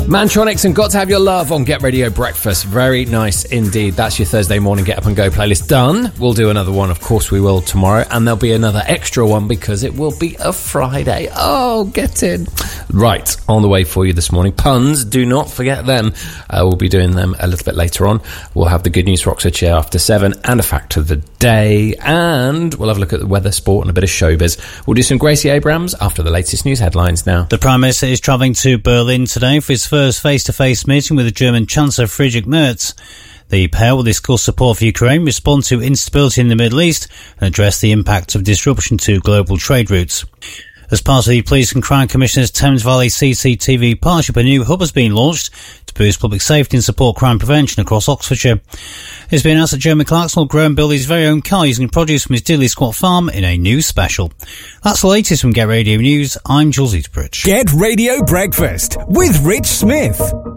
Mantronix and Got to Have Your Love on Get Radio Breakfast. Very nice indeed. That's your Thursday morning Get Up and Go playlist done. We'll do another one, of course we will, tomorrow. And there'll be another extra one because it will be a Friday. Oh, get in. Right, on the way for you this morning. Puns, do not forget them. We'll be doing them a little bit later on. We'll have the Good News for Oxfordshire after 7 and a fact of the day. And we'll have a look at the weather, sport and a bit of showbiz. We'll do some Gracie Abrams after the latest news headlines now. The Prime Minister is travelling to Berlin today for his first face-to-face meeting with the German Chancellor Friedrich Merz. The pair will discuss support for Ukraine, respond to instability in the Middle East and address the impact of disruption to global trade routes. As part of the Police and Crime Commissioner's Thames Valley CCTV partnership, a new hub has been launched to boost public safety and support crime prevention across Oxfordshire. It's been announced that Jeremy Clarkson will grow and build his very own car using produce from his Diddley Squat farm in a new special. That's the latest from Get Radio News. I'm Jules Eatbridge. Get Radio Breakfast with Rich Smith.